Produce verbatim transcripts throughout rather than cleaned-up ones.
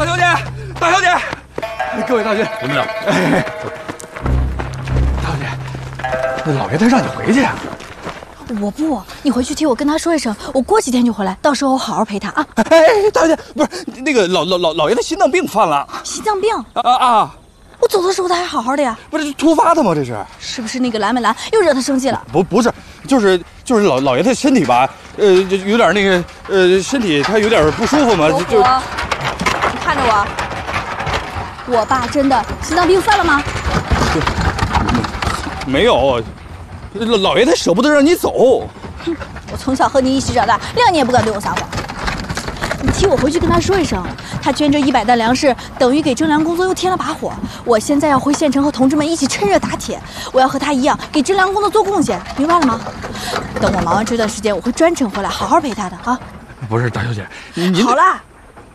大小姐，大小姐，各位大姐， 怎么了？ 哎，大小姐，那老爷他让你回去呀、啊？ 我不，你回去替我跟他说一声，我过几天就回来，到时候我好好陪他啊。 哎，大小姐，不是那个老老老老爷他心脏病犯了。 心脏病？ 啊啊啊！ 我走的时候他还好好的呀。 不是突发的吗？这是？ 是不是那个蓝美兰又惹他生气了？ 不，不是，就是就是老老爷他身体吧，呃，有点那个呃，身体他有点不舒服嘛，就就。 你看着我，我爸真的心脏病犯了吗？ 没有。老老爷他舍不得让你走。 哼，我从小和你一起长大，谅你也不敢对我撒谎。你替我回去跟他说一声，他捐这一百担粮食，等于给征粮工作又添了把火。我现在要回县城和同志们一起趁热打铁，我要和他一样给征粮工作做贡献，明白了吗？等我忙完这段时间，我会专程回来好好陪他的啊。 不是，大小姐，您好啦。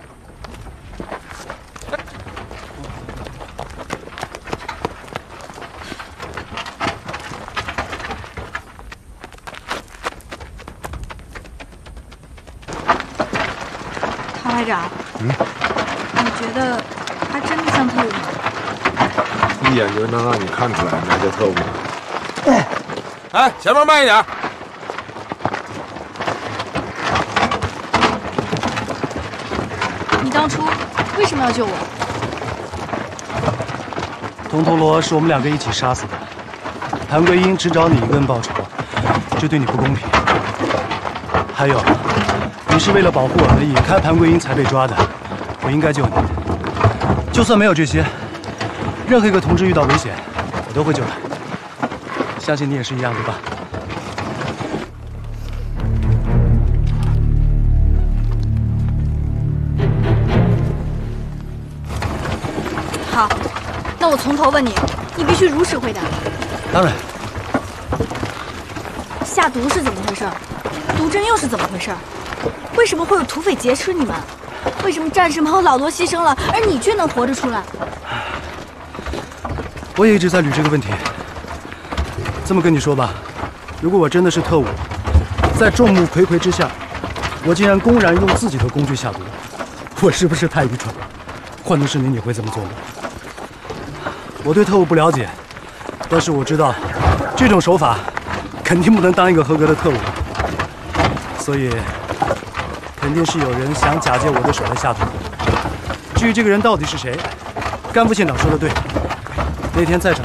排长，嗯，你觉得他真的像特务吗？ 一眼就能让你看出来哪个特务。 哎，哎，前面慢一点。 你当初为什么要救我？ 铜陀螺是我们两个一起杀死的，谭桂英只找你一个人报仇，这对你不公平。还有。你是为了保护我们引开谭桂英才被抓的，我应该救你。就算没有这些，任何一个同志遇到危险，我都会救他。相信你也是一样，对吧？ 好，那我从头问你，你必须如实回答。 当然。 下毒是怎么回事？毒针又是怎么回事？为什么会有土匪劫持你们？为什么战士们和老多牺牲了，而你却能活着出来？ 我也一直在捋这个问题。这么跟你说吧，如果我真的是特务，在众目睽睽之下，我竟然公然用自己的工具下毒，我是不是太愚蠢了？换作是你，你会这么做吗？我对特务不了解，但是我知道，这种手法肯定不能当一个合格的特务，所以。肯定是有人想假借我的手来下毒。至于这个人到底是谁，甘副县长说的对，那天在场